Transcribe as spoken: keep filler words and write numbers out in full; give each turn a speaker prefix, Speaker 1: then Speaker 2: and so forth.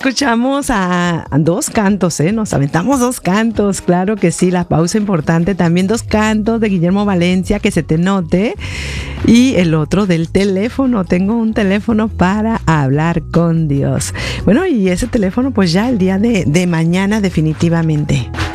Speaker 1: escuchamos a, a dos cantos, ¿eh? Nos aventamos dos cantos, claro que sí, la pausa importante. También dos cantos de Guillermo Valencia, que se te note. Y el otro del teléfono. Tengo un teléfono para hablar con Dios. Bueno, y ese teléfono, pues ya el día de, de mañana, definitivamente.